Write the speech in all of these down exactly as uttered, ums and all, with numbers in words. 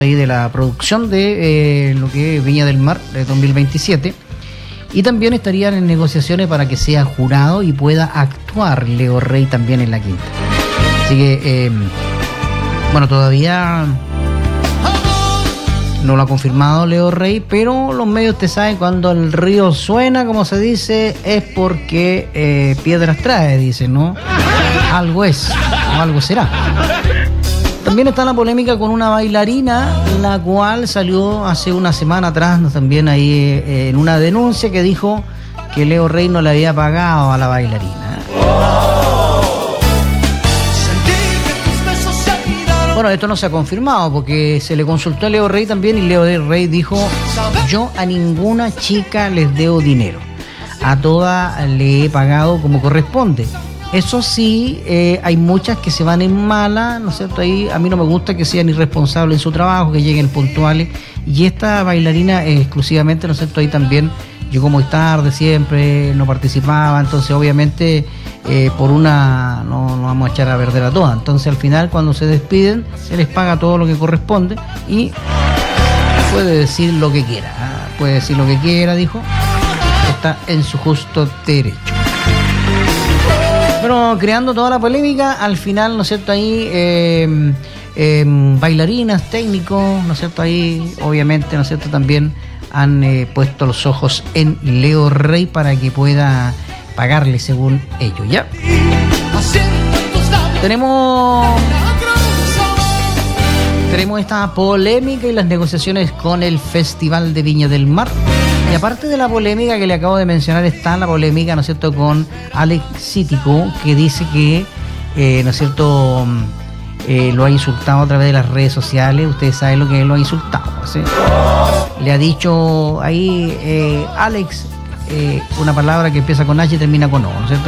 de la producción de eh, lo que es Viña del Mar de dos mil veintisiete, y también estarían en negociaciones para que sea jurado y pueda actuar Leo Rey también en la quinta. Así que eh, bueno, todavía no lo ha confirmado Leo Rey, pero los medios te saben, cuando el río suena, como se dice, es porque eh, piedras trae, dicen, ¿no? Algo es, o algo será. También está la polémica con una bailarina, la cual salió hace una semana atrás, ¿no? También ahí eh, en una denuncia que dijo que Leo Rey no le había pagado a la bailarina. Bueno, esto no se ha confirmado porque se le consultó a Leo Rey también, y Leo Rey dijo: yo a ninguna chica les debo dinero, a todas le he pagado como corresponde. Eso sí, eh, hay muchas que se van en mala, ¿no es cierto? Ahí a mí no me gusta que sean irresponsables en su trabajo, que lleguen puntuales. Y esta bailarina eh, exclusivamente, ¿no es cierto? Ahí también llegó muy tarde siempre, no participaba. Entonces, obviamente, eh, por una no, no vamos a echar a perder a todas. Entonces, al final, cuando se despiden, se les paga todo lo que corresponde y puede decir lo que quiera. ¿eh? Puede decir lo que quiera, dijo. Está en su justo derecho. Bueno, creando toda la polémica, al final, ¿no es cierto? Ahí eh, eh, bailarinas, técnicos, ¿no es cierto? Ahí, obviamente, ¿no es cierto? También han eh, puesto los ojos en Leo Rey para que pueda pagarle según ellos, ¿ya? Tenemos... Tenemos esta polémica y las negociaciones con el Festival de Viña del Mar. Y aparte de la polémica que le acabo de mencionar, está la polémica, ¿no es cierto?, con Alex Cítico, que dice que, eh, ¿no es cierto?, eh, lo ha insultado a través de las redes sociales. Ustedes saben lo que lo ha insultado, ¿sí? Le ha dicho ahí, eh, Alex, eh, una palabra que empieza con H y termina con O, ¿no es cierto?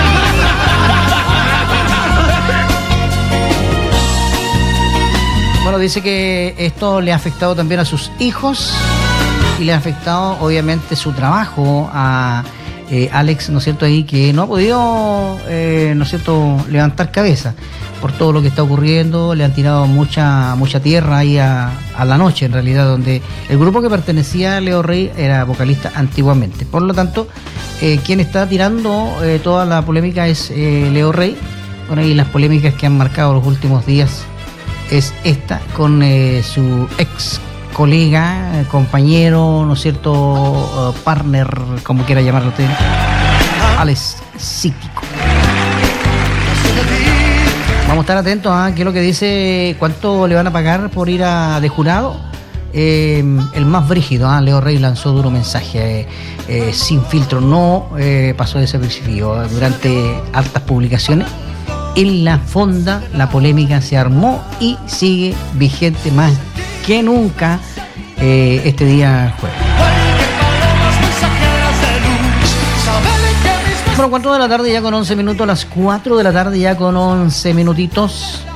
Bueno, dice que esto le ha afectado también a sus hijos y le ha afectado obviamente su trabajo a eh, Alex, ¿no es cierto? Ahí que no ha podido, eh, ¿no es cierto?, levantar cabeza por todo lo que está ocurriendo. Le han tirado mucha mucha tierra ahí a, a La Noche, en realidad, donde el grupo que pertenecía a Leo Rey era vocalista antiguamente. Por lo tanto, eh, quien está tirando eh, toda la polémica es eh, Leo Rey. Bueno, y las polémicas que han marcado los últimos días es esta con eh, su ex colega, compañero, ¿no es cierto?, uh, partner, como quiera llamarlo usted, Alex Cítico. Vamos a estar atentos a qué es lo que dice, cuánto le van a pagar por ir a de jurado. Eh, el más brígido, ¿eh? Leo Rey lanzó duro mensaje, eh, eh, sin filtro, no eh, pasó desapercibido. Durante hartas publicaciones en la fonda, la polémica se armó y sigue vigente más que nunca eh, este día jueves. Bueno, cuatro de la tarde ya con once minutos, las cuatro de la tarde ya con once minutitos.